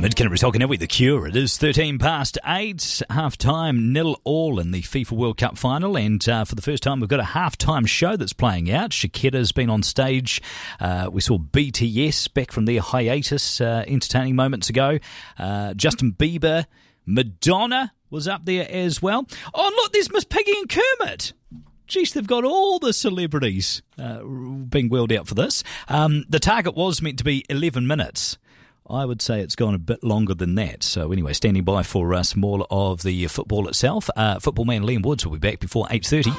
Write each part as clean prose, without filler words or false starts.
Mid-Canterbury's Hokanui, The Cure. It is 13 past 8, half-time, 0-0 in the FIFA World Cup final, and for the first time we've got a half-time show that's playing out. Shakira's been on stage. We saw BTS back from their hiatus entertaining moments ago. Justin Bieber, Madonna was up there as well. Oh, look, there's Miss Piggy and Kermit. Geez, they've got all the celebrities being wheeled out for this. The target was meant to be 11 minutes. I would say it's gone a bit longer than that. So anyway, standing by for some more of the football itself. Football man Liam Woods will be back before 8:30.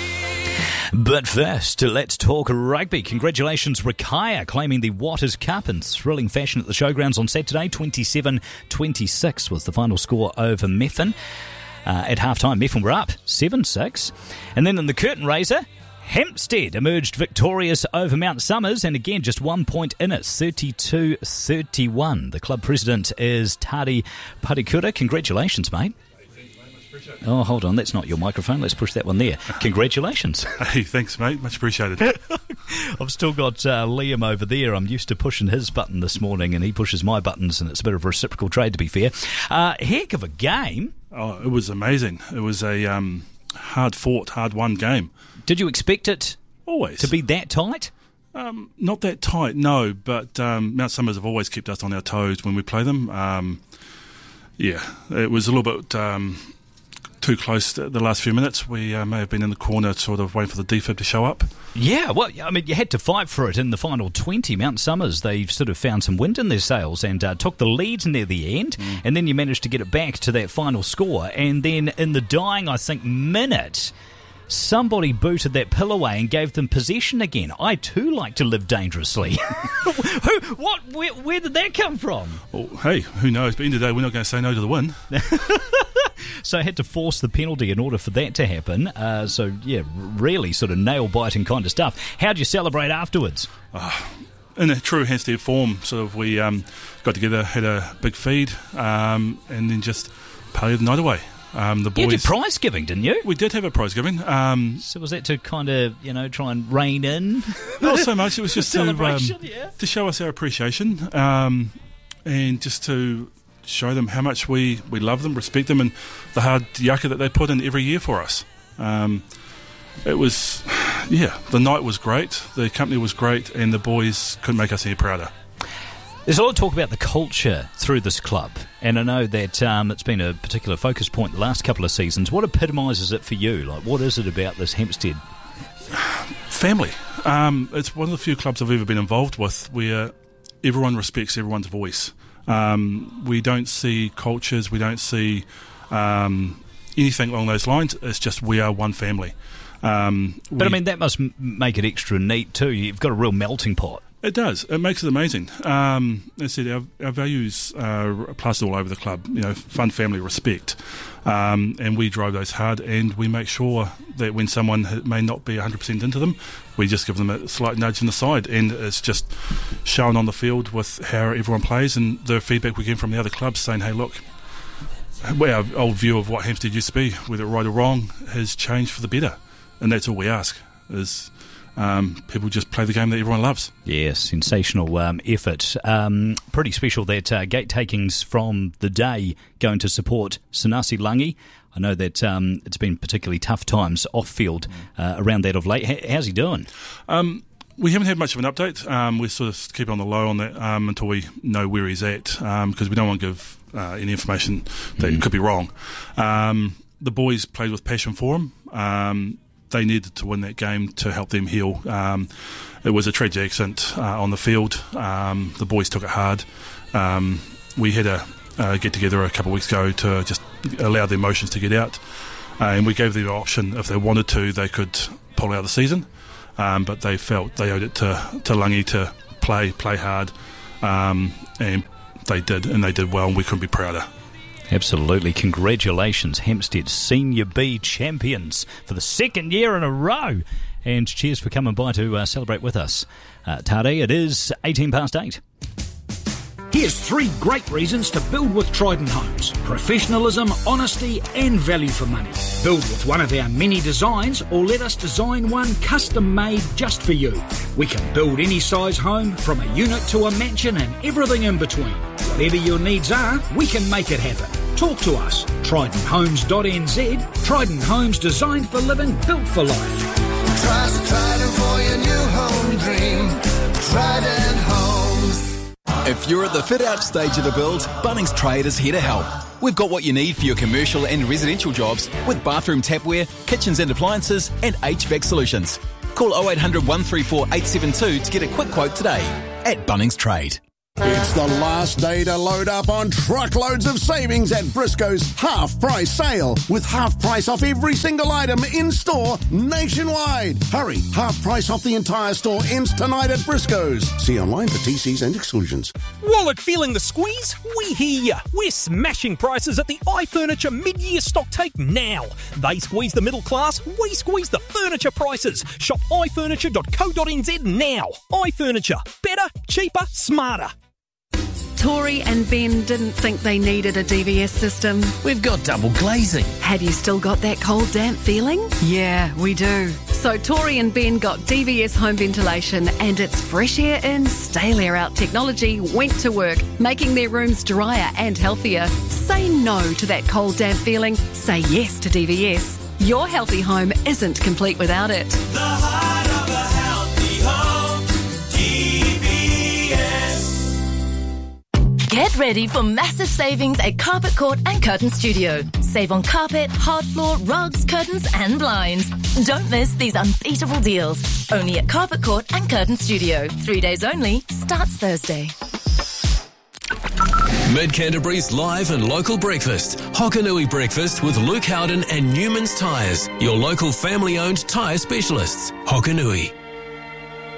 But first, let's talk rugby. Congratulations, Rakaya, claiming the Waters Cup in thrilling fashion at the Showgrounds on Saturday. 27-26 was the final score over Methven. At half-time, Methven were up 7-6. And then in the curtain raiser, Hempstead emerged victorious over Mount Somers, and again just 1 point in it, 32-31. The club president is Tari Parikura. Congratulations, mate. Oh, hold on, that's not your microphone. Let's push that one there. Congratulations. Hey, thanks, mate. Much appreciated. I've still got Liam over there. I'm used to pushing his button this morning, and he pushes my buttons, and it's a bit of a reciprocal trade, to be fair. Heck of a game. Oh, it was amazing. It was a hard-fought, hard-won game. Did you expect it always to be that tight? Not that tight, no, but Mount Somers have always kept us on our toes when we play them. Yeah, it was a little bit too close the last few minutes. We may have been in the corner sort of waiting for the defib to show up. Yeah, well, I mean, you had to fight for it in the final 20. Mount Somers, they sort of found some wind in their sails and took the lead near the end, and then you managed to get it back to that final score. And then in the dying, I think, minute, somebody booted that pill away and gave them possession again. I too like to live dangerously. Where did that come from? Well, hey, who knows? But at the end of the day, we're not going to say no to the win. So I had to force the penalty in order for that to happen. So, yeah, really sort of nail-biting kind of stuff. How'd you celebrate afterwards? In a true Hempstead form, sort of we got together, had a big feed, and then just partied the night away. The boys, you did prize giving, didn't you? We did have a prize giving. So was that to kind of, try and rein in? Not so much. It was just to show us our appreciation, and just to show them how much we love them, respect them, and the hard yaka that they put in every year for us. It was, the night was great, the company was great, and the boys couldn't make us any prouder. There's a lot of talk about the culture through this club, and I know that it's been a particular focus point the last couple of seasons. What epitomises it for you? Like, what is it about this Hempstead? Family. It's one of the few clubs I've ever been involved with where everyone respects everyone's voice. We don't see cultures, we don't see anything along those lines. It's just we are one family. But I mean, that must make it extra neat too. You've got a real melting pot. It does. It makes it amazing. As I said, our values are plastered all over the club. Fun, family, respect, and we drive those hard. And we make sure that when someone may not be 100% into them, we just give them a slight nudge in the side, and it's just shown on the field with how everyone plays and the feedback we get from the other clubs saying, "Hey, look, our old view of what Hempstead used to be, whether right or wrong, has changed for the better," and that's all we ask is. People just play the game that everyone loves. Yes, sensational effort. Pretty special that gate takings from the day going to support Sanasi Langi. I know that it's been particularly tough times off-field around that of late. How's he doing? We haven't had much of an update. We sort of keep on the low on that until we know where he's at, because we don't want to give any information that could be wrong. The boys played with passion for him. They needed to win that game to help them heal. It was a tragic accident on the field. The boys took it hard. We had a get-together a couple of weeks ago to just allow the emotions to get out. And we gave them the option, if they wanted to, they could pull out of the season. But they felt they owed it to Langi to play hard. And they did, and they did well, and we couldn't be prouder. Absolutely. Congratulations, Hempstead Senior B champions for the second year in a row. And cheers for coming by to celebrate with us. Tade, it is 18 past 8. Here's 3 great reasons to build with Trident Homes. Professionalism, honesty and value for money. Build with one of our many designs or let us design one custom made just for you. We can build any size home from a unit to a mansion and everything in between. Whatever your needs are, we can make it happen. Talk to us. TridentHomes.nz. Trident Homes, designed for living, built for life. Trust Trident for your new home dream. Trident Homes. If you're at the fit-out stage of a build, Bunnings Trade is here to help. We've got what you need for your commercial and residential jobs with bathroom tapware, kitchens and appliances and HVAC solutions. Call 0800 134 872 to get a quick quote today at Bunnings Trade. It's the last day to load up on truckloads of savings at Briscoe's half-price sale, with half price off every single item in-store nationwide. Hurry, half price off the entire store ends tonight at Briscoe's. See online for TCs and exclusions. Wallet feeling the squeeze? We hear ya. We're smashing prices at the iFurniture mid-year stock take now. They squeeze the middle class, we squeeze the furniture prices. Shop ifurniture.co.nz now. iFurniture. Better, cheaper, smarter. Tori and Ben didn't think they needed a DVS system. We've got double glazing. Have you still got that cold, damp feeling? Yeah, we do. So Tori and Ben got DVS home ventilation, and its fresh air in, stale air out technology went to work, making their rooms drier and healthier. Say no to that cold, damp feeling. Say yes to DVS. Your healthy home isn't complete without it. The heart of a healthy home, DVS. Get ready for massive savings at Carpet Court and Curtain Studio. Save on carpet, hard floor, rugs, curtains and blinds. Don't miss these unbeatable deals. Only at Carpet Court and Curtain Studio. 3 days only. Starts Thursday. Mid-Canterbury's live and local breakfast. Hokanui Breakfast with Luke Howden and Newman's Tyres. Your local family-owned tyre specialists. Hokanui.